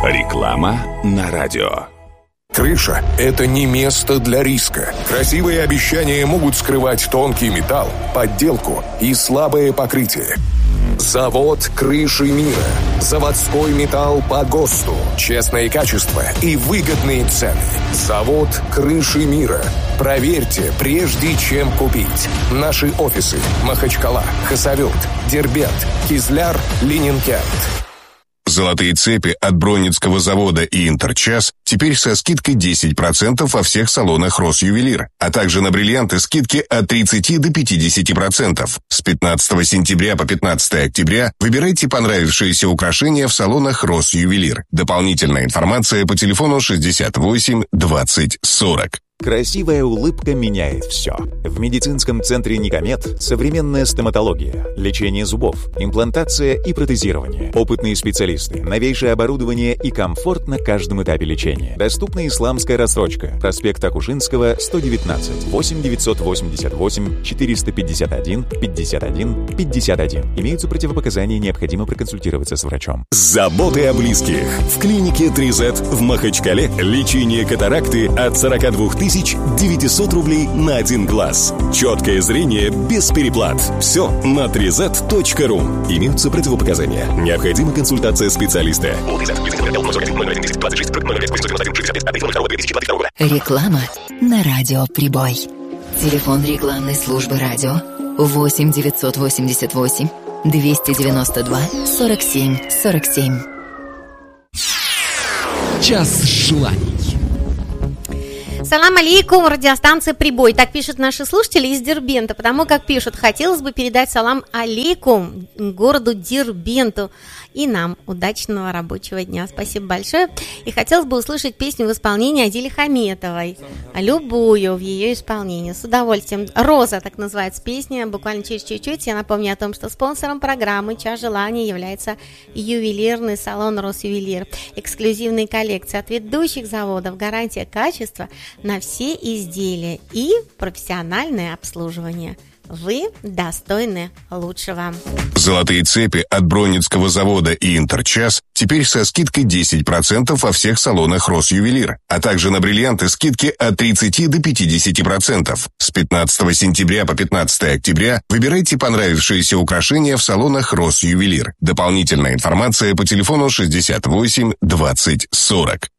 Реклама на радио. Крыша – это не место для риска. Красивые обещания могут скрывать тонкий металл, подделку и слабое покрытие. Завод «Крыши мира». Заводской металл по ГОСТу. Честное качество и выгодные цены. Завод «Крыши мира». Проверьте, прежде чем купить. Наши офисы: Махачкала, Хасавюрт, Дербент, Кизляр, Ленинград. Золотые цепи от Бронницкого завода и Интерчас теперь со скидкой 10% во всех салонах Росювелир, а также на бриллианты скидки от 30 до 50%. С 15 сентября по 15 октября выбирайте понравившиеся украшения в салонах Росювелир. Дополнительная информация по телефону 68 20 40. Красивая улыбка меняет все. В медицинском центре «Никомед» современная стоматология, лечение зубов, имплантация и протезирование, опытные специалисты, новейшее оборудование и комфорт на каждом этапе лечения. Доступна исламская рассрочка. Проспект Акушинского, 119, 8 988 451 51 51. Имеются противопоказания, необходимо проконсультироваться с врачом. Заботы о близких. В клинике 3Z в Махачкале лечение катаракты от 42 900 рублей на один глаз. Четкое зрение без переплат. Все на 3z.ru. Имеются противопоказания. Необходима консультация специалиста. Реклама на радио «Прибой». Телефон рекламной службы радио 8 988 292 47 47. Час желаний. Салам алейкум, радиостанция «Прибой». Так пишут наши слушатели из Дербента, потому как пишут: хотелось бы передать салам алейкум городу Дербенту и нам. Удачного рабочего дня. Спасибо большое. И хотелось бы услышать песню в исполнении Адили Хаметовой. Любую в ее исполнении. С удовольствием. «Роза» так называется песня. Буквально через чуть-чуть я напомню о том, что спонсором программы «Час желаний» является ювелирный салон «Росювелир». Эксклюзивные коллекции от ведущих заводов, гарантия качества на все изделия и профессиональное обслуживание. Вы достойны лучшего. Золотые цепи от Бронницкого завода и Интерчас теперь со скидкой 10% во всех салонах Росювелир, а также на бриллианты скидки от 30 до 50%. С 15 сентября по 15 октября выбирайте понравившиеся украшения в салонах Росювелир. Дополнительная информация по телефону 68 20 40.